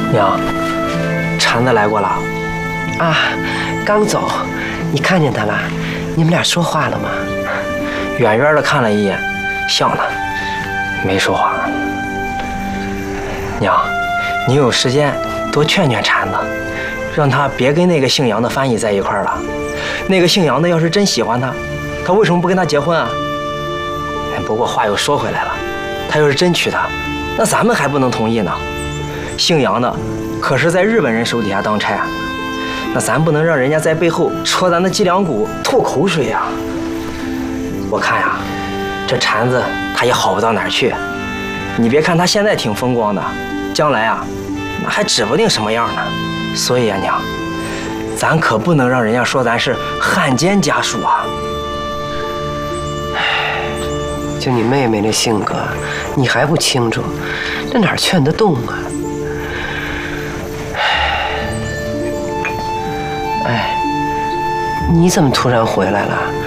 娘，婵子来过了。 啊，刚走，你看见他了？你们俩说话了吗？ 远远的看了一眼，笑了，没说话。娘，你有时间多劝劝婵子，让他别跟那个姓杨的翻译在一块儿了。那个姓杨的要是真喜欢他，他为什么不跟他结婚啊？不过话又说回来了，他要是真娶她，那咱们还不能同意呢。姓杨的可是在日本人手底下当差啊，那咱不能让人家在背后戳咱的脊梁骨吐口水呀。我看呀，这婵子她也好不到哪儿去。你别看她现在挺风光的，将来啊，那还指不定什么样呢。所以呀，娘，咱可不能让人家说咱是汉奸家属啊。 就你妹妹那性格，你还不清楚，这哪劝得动啊？哎，你怎么突然回来了？